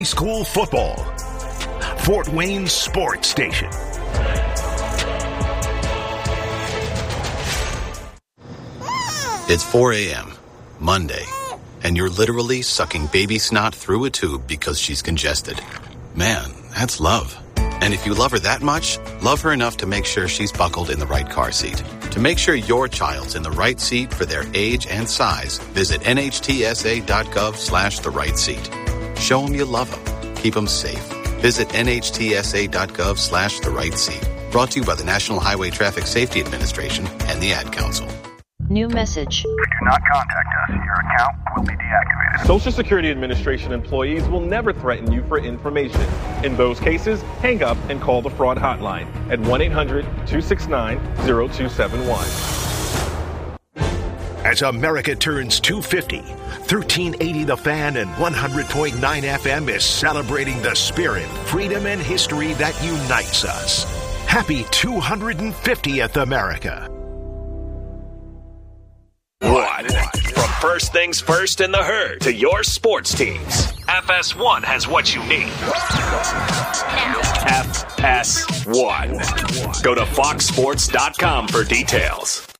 School football. Fort Wayne Sports Station. It's 4 a.m., Monday, and you're literally sucking baby snot through a tube because she's congested. Man, that's love. And if you love her that much, love her enough to make sure she's buckled in the right car seat. To make sure your child's in the right seat for their age and size, visit nhtsa.gov/the right seat. Show them you love them. Keep them safe. Visit nhtsa.gov/the right seat. Brought to you by the National Highway Traffic Safety Administration and the Ad Council. New message. If you do not contact us, your account will be deactivated. Social Security Administration employees will never threaten you for information. In those cases, hang up and call the fraud hotline at 1-800-269-0271. As America turns 250, 1380 The Fan and 100.9 FM is celebrating the spirit, freedom, and history that unites us. Happy 250th America. From first things first in the herd to your sports teams, FS1 has what you need. FS1. Go to foxsports.com for details.